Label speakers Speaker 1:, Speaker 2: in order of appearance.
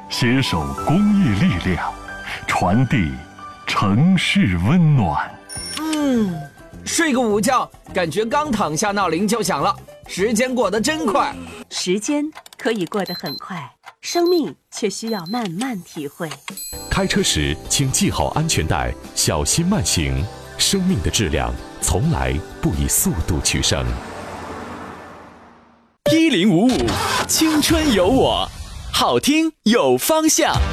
Speaker 1: 携手公益力量，传递城市温暖。
Speaker 2: 睡个午觉，感觉刚躺下闹铃就响了，时间过得真快。
Speaker 3: 时间可以过得很快，生命却需要慢慢体会。
Speaker 4: 开车时请系好安全带，小心慢行。生命的质量从来不以速度取胜。
Speaker 5: 1055，青春有我，好听有方向。